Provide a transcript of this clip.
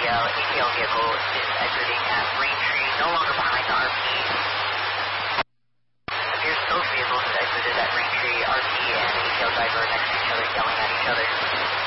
ATL vehicle is exiting at Braintree, no longer behind the RP. Appears both vehicles have exited at Braintree, RP and ATL driver next to each other, yelling at each other.